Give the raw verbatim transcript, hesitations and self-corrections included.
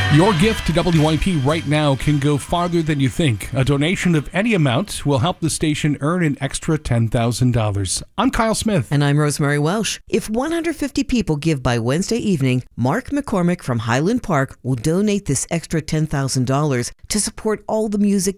Your gift to W I P right now can go farther than you think. A donation of any amount will help the station earn an extra ten thousand dollars. I'm Kyle Smith. And I'm Rosemary Welsh. If one hundred fifty people give by Wednesday evening, Mark McCormick from Highland Park will donate this extra ten thousand dollars to support all the music